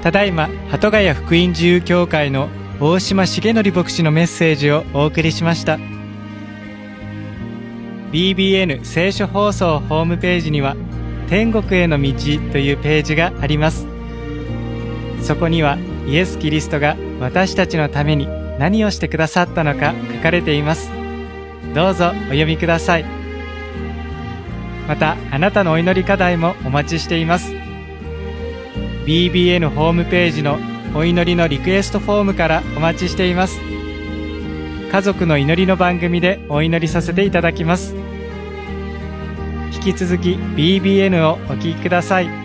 ただいま鳩ヶ谷福音自由教会の大島重則牧師のメッセージをお送りしました。 BBN 聖書放送ホームページには天国への道というページがあります。そこにはイエス・キリストが私たちのために何をしてくださったのか書かれています。どうぞお読みください。またあなたのお祈り課題もお待ちしています。 BBN ホームページのお祈りのリクエストフォームからお待ちしています。家族の祈りの番組でお祈りさせていただきます。引き続き BBN をお聞きください。